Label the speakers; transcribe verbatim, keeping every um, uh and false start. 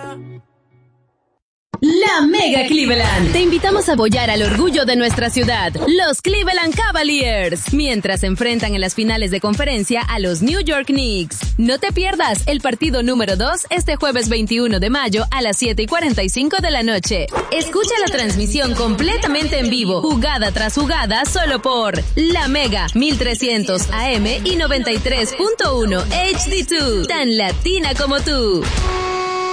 Speaker 1: La Mega Cleveland. Te invitamos a apoyar al orgullo de nuestra ciudad, los Cleveland Cavaliers, mientras se enfrentan en las finales de conferencia a los New York Knicks. No te pierdas el partido número dos este jueves veintiuno de mayo a las siete y cuarenta y cinco de la noche. Escucha la transmisión completamente en vivo, jugada tras jugada, solo por La Mega mil trescientos A M y noventa y tres punto uno H D dos, tan latina como tú.